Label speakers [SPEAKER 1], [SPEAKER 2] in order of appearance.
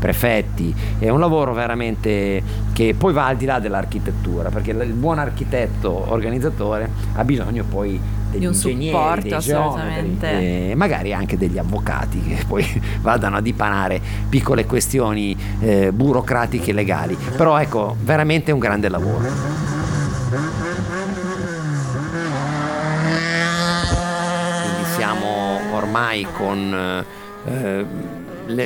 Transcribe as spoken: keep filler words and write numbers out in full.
[SPEAKER 1] prefetti. È un lavoro veramente che poi va al di là dell'architettura, perché il buon architetto organizzatore ha bisogno poi degli
[SPEAKER 2] di un
[SPEAKER 1] ingegneri,
[SPEAKER 2] supporto,
[SPEAKER 1] dei
[SPEAKER 2] assolutamente.
[SPEAKER 1] geometri, e magari anche degli avvocati che poi vadano a dipanare piccole questioni eh, burocratiche e legali. Però ecco, veramente un grande lavoro. Quindi siamo ormai con eh,